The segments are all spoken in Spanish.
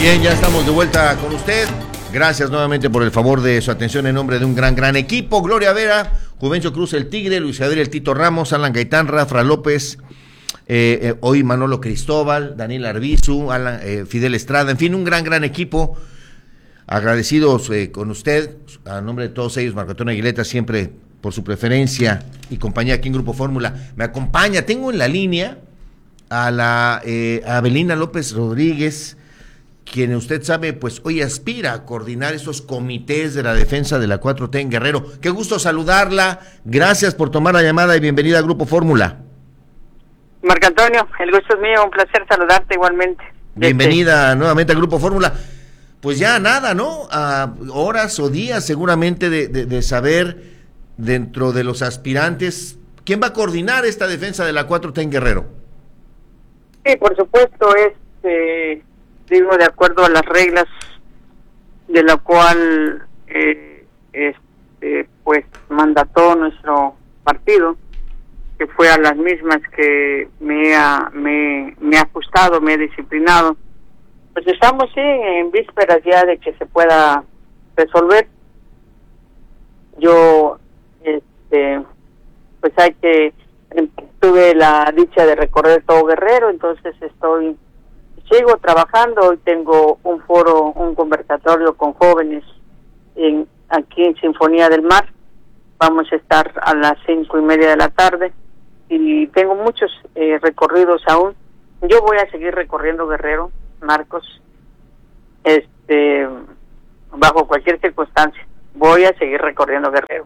Bien, ya estamos de vuelta con usted. Gracias nuevamente por el favor de su atención en nombre de un gran equipo. Gloria Vera, Juvencio Cruz el Tigre, Luis Adriel el Tito Ramos, Alan Gaitán, Rafa López, hoy Manolo Cristóbal, Daniel Arbizu, Fidel Estrada, en fin, un gran equipo. Agradecidos con usted, a nombre de todos ellos, Marco Antonio Aguileta, siempre por su preferencia y compañía aquí en Grupo Fórmula. Me acompaña, tengo en la línea a Abelina López Rodríguez, quien usted sabe, pues hoy aspira a coordinar esos comités de la defensa de la 4T en Guerrero. Qué gusto saludarla, gracias por tomar la llamada y bienvenida a Grupo Fórmula. Marco Antonio, el gusto es mío, un placer saludarte igualmente. Bienvenida nuevamente a Grupo Fórmula. Pues ya nada, ¿no? A horas o días seguramente de saber dentro de los aspirantes, ¿quién va a coordinar esta defensa de la 4T en Guerrero? Sí, por supuesto, digo, de acuerdo a las reglas de la cual pues mandató nuestro partido, que fue a las mismas que me he ajustado, me he disciplinado. Pues estamos sí en vísperas ya de que se pueda resolver. Yo pues tuve la dicha de recorrer todo Guerrero, entonces sigo trabajando. Hoy tengo un foro, un conversatorio con jóvenes aquí en Sinfonía del Mar. Vamos a estar a las 5:30 de la tarde y tengo muchos recorridos aún. Yo voy a seguir recorriendo Guerrero, Marcos, bajo cualquier circunstancia. Voy a seguir recorriendo Guerrero.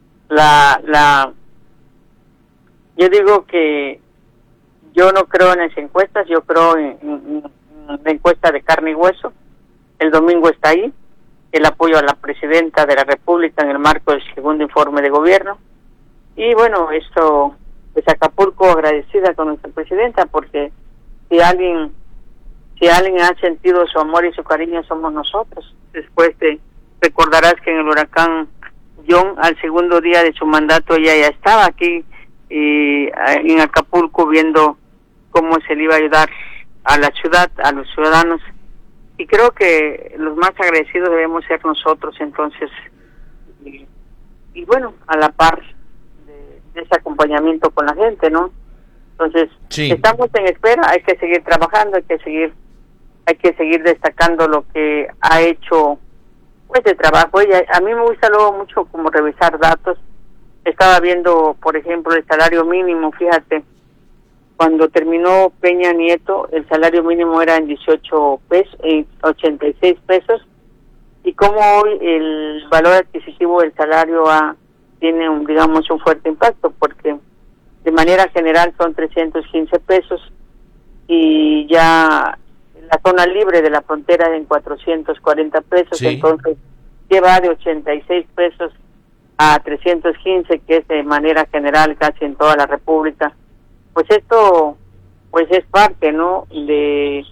Yo digo que yo no creo en las encuestas, yo creo en la encuesta de carne y hueso. El domingo está ahí, el apoyo a la presidenta de la República en el marco del segundo informe de gobierno. Y bueno, pues Acapulco agradecida con nuestra presidenta, porque si alguien ha sentido su amor y su cariño somos nosotros. Después recordarás que en el huracán John, al segundo día de su mandato, ella ya estaba aquí en Acapulco viendo cómo se le iba a ayudar a la ciudad, a los ciudadanos, y creo que los más agradecidos debemos ser nosotros. Entonces, y bueno, a la par de ese acompañamiento con la gente, ¿no? Entonces, sí, estamos en espera, hay que seguir trabajando, hay que seguir destacando lo que ha hecho, pues, de trabajo. A mí me gusta luego mucho como revisar datos. Estaba viendo, por ejemplo, el salario mínimo. Fíjate, cuando terminó Peña Nieto, el salario mínimo era en 86 pesos, y como hoy el valor adquisitivo del salario tiene un fuerte impacto, porque de manera general son 315 pesos, y ya la zona libre de la frontera en 440 pesos, sí. Entonces lleva de 86 pesos a 315, que es de manera general casi en toda la República. Pues esto pues es parte, ¿no?, del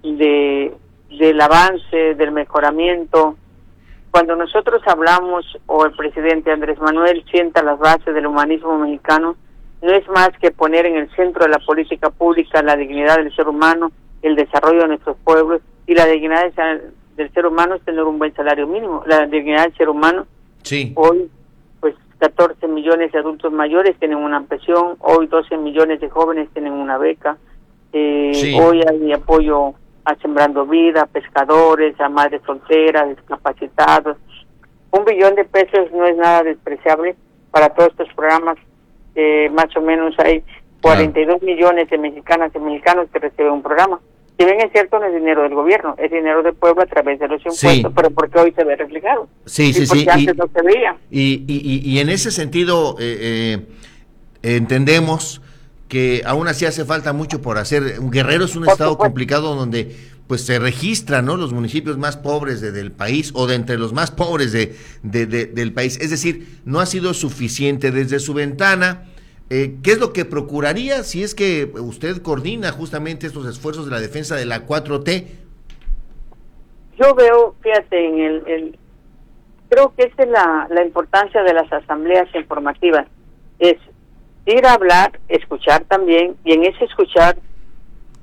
avance, del mejoramiento. Cuando nosotros hablamos, o el presidente Andrés Manuel sienta las bases del humanismo mexicano, no es más que poner en el centro de la política pública la dignidad del ser humano, el desarrollo de nuestros pueblos, y la dignidad del ser humano es tener un buen salario mínimo. La dignidad del ser humano, sí. Hoy, pues 14 millones de adultos mayores tienen una pensión, hoy 12 millones de jóvenes tienen una beca, sí. Hoy hay apoyo a Sembrando Vida, a pescadores, a madres solteras, discapacitados. 1 billón de pesos no es nada despreciable para todos estos programas. Más o menos hay 42 millones de mexicanas y mexicanos que reciben un programa. Si bien es cierto, no es dinero del gobierno, es dinero del pueblo a través de los impuestos, sí. Pero porque hoy se ve reflejado. Sí, sí, porque sí. Antes no se veía. Y en ese sentido, entendemos que aún así hace falta mucho por hacer. Guerrero es un estado complicado donde pues se registran, ¿no?, los municipios más pobres del país, o de entre los más pobres del país. Es decir, no ha sido suficiente desde su ventana. ¿Qué es lo que procuraría si es que usted coordina justamente estos esfuerzos de la defensa de la 4T? Yo veo, fíjate, creo que esa es la importancia de las asambleas informativas, es ir a hablar, escuchar también, y en ese escuchar,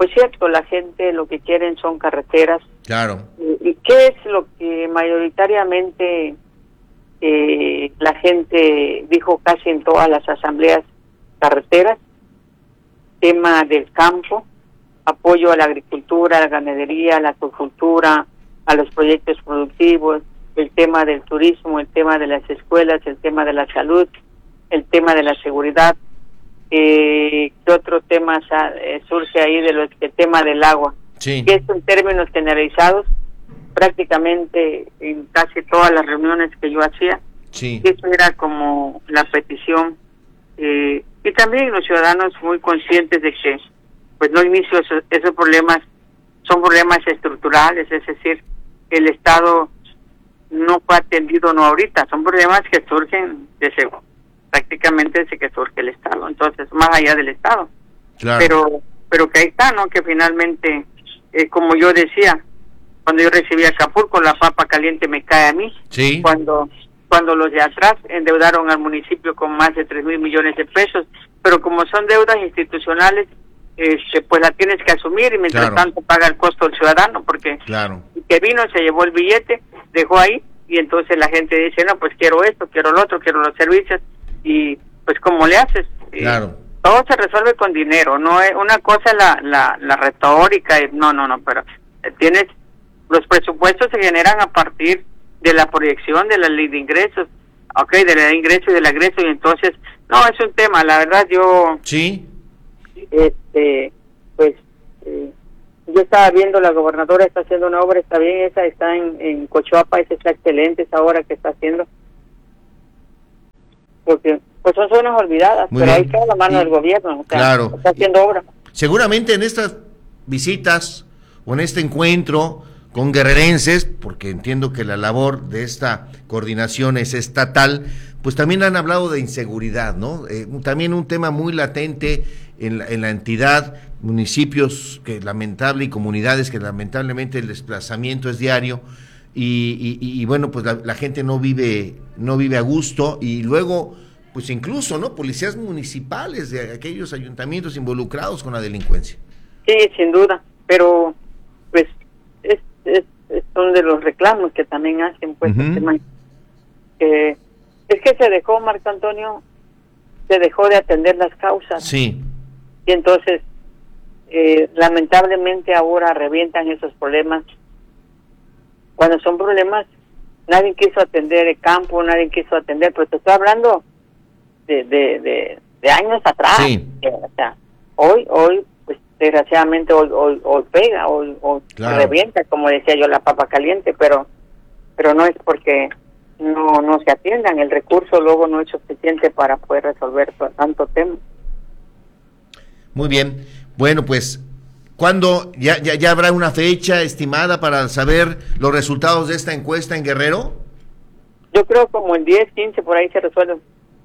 pues cierto, la gente lo que quieren son carreteras. Claro. ¿Y qué es lo que mayoritariamente la gente dijo casi en todas las asambleas? Carreteras, tema del campo, apoyo a la agricultura, a la ganadería, a la acuicultura, a los proyectos productivos, el tema del turismo, el tema de las escuelas, el tema de la salud, el tema de la seguridad. ¿Qué otro tema surge ahí el tema del agua? Sí. Que esto en términos generalizados, prácticamente en casi todas las reuniones que yo hacía, sí, eso era como la petición. Y también los ciudadanos muy conscientes de que pues no inicio esos problemas, son problemas estructurales, es decir, el Estado no fue atendido no ahorita, son problemas que surgen prácticamente desde que surge el Estado, entonces más allá del Estado. Claro. Pero que ahí está, ¿no? Que finalmente, como yo decía, cuando yo recibí a Acapulco, la papa caliente me cae a mí. Sí. Cuando los de atrás endeudaron al municipio con más de 3,000 millones de pesos, pero como son deudas institucionales, pues la tienes que asumir y mientras tanto paga el costo el ciudadano, porque el que vino se llevó el billete, dejó ahí, y entonces la gente dice, no, pues quiero esto, quiero lo otro, quiero los servicios, y pues ¿cómo le haces? Todo se resuelve con dinero, no es una cosa la retórica, no, pero tienes, los presupuestos se generan a partir de la proyección de la ley de ingresos, de la ley de ingresos y del egreso, y entonces, no, es un tema, la verdad yo... Sí. Pues, yo estaba viendo, la gobernadora está haciendo una obra, está bien, esa está en Cochuapa, esa está excelente, esa obra que está haciendo, porque pues son zonas olvidadas. Muy pero bien. Ahí queda la mano del gobierno, o sea, está haciendo obra. Seguramente en estas visitas o en este encuentro con guerrerenses, porque entiendo que la labor de esta coordinación es estatal, pues también han hablado de inseguridad, ¿no? También un tema muy latente en la entidad, municipios y comunidades que lamentablemente el desplazamiento es diario y bueno, pues la gente no vive a gusto, y luego pues incluso, ¿no? Policías municipales de aquellos ayuntamientos involucrados con la delincuencia. Sí, sin duda, pero pues son de los reclamos que también hacen, pues, el tema, es que se dejó, Marco Antonio, se dejó de atender las causas. Sí. Y entonces, lamentablemente ahora revientan esos problemas. Cuando son problemas, nadie quiso atender el campo, nadie quiso atender, pero te estoy hablando de años atrás. Sí. O sea, hoy, pues desgraciadamente hoy pega, hoy revienta, como decía yo, la papa caliente, pero no es porque no se atiendan, el recurso luego no es suficiente para poder resolver tanto tema. Muy bien, bueno, pues ¿cuándo ya habrá una fecha estimada para saber los resultados de esta encuesta en Guerrero? Yo creo como el 10, 15, por ahí se resuelve.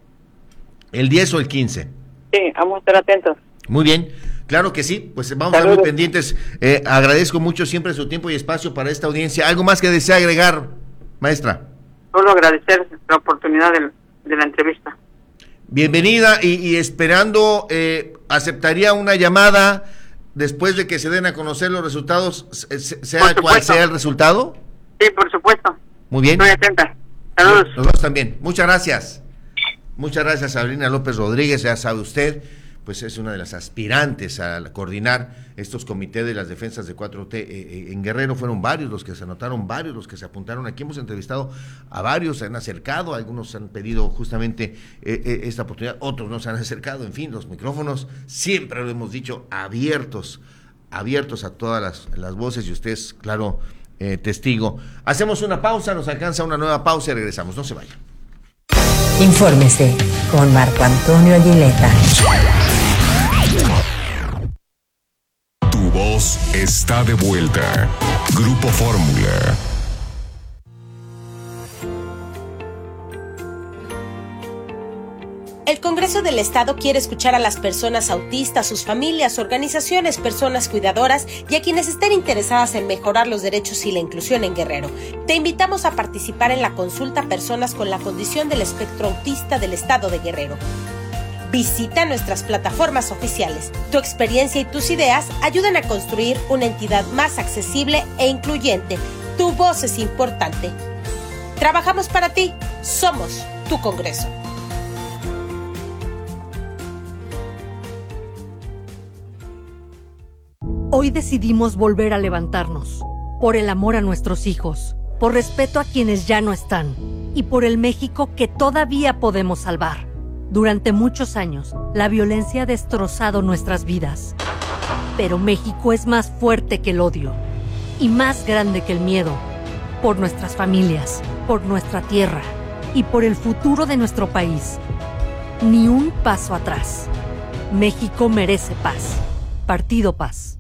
¿El 10 o el 15? Sí, vamos a estar atentos. Muy bien, claro que sí, pues vamos a estar muy pendientes. Agradezco mucho siempre su tiempo y espacio para esta audiencia. ¿Algo más que desea agregar, maestra? Solo agradecer la oportunidad de la entrevista. Bienvenida y esperando, aceptaría una llamada después de que se den a conocer los resultados, sea cual sea el resultado. Sí, por supuesto. Muy bien. Estoy atenta. Saludos. Nosotros también. Muchas gracias. Muchas gracias, Sabrina López Rodríguez. Ya sabe usted, pues es una de las aspirantes a coordinar estos comités de las defensas de 4T en Guerrero. Fueron varios los que se anotaron, varios los que se apuntaron. Aquí hemos entrevistado a varios, se han acercado, algunos han pedido justamente esta oportunidad, otros no se han acercado. En fin, los micrófonos, siempre lo hemos dicho, abiertos a todas las voces, y usted es, claro, testigo. Hacemos una pausa, nos alcanza una nueva pausa y regresamos. No se vayan. Infórmese con Marco Antonio Aguileta. Tu voz está de vuelta. Grupo Fórmula. El Congreso del Estado quiere escuchar a las personas autistas, sus familias, organizaciones, personas cuidadoras y a quienes estén interesadas en mejorar los derechos y la inclusión en Guerrero. Te invitamos a participar en la consulta Personas con la condición del espectro autista del Estado de Guerrero. Visita nuestras plataformas oficiales. Tu experiencia y tus ideas ayudan a construir una entidad más accesible e incluyente. Tu voz es importante. Trabajamos para ti. Somos tu Congreso. Hoy decidimos volver a levantarnos, por el amor a nuestros hijos, por respeto a quienes ya no están y por el México que todavía podemos salvar. Durante muchos años, la violencia ha destrozado nuestras vidas. Pero México es más fuerte que el odio y más grande que el miedo. Por nuestras familias, por nuestra tierra y por el futuro de nuestro país. Ni un paso atrás. México merece paz. Partido Paz.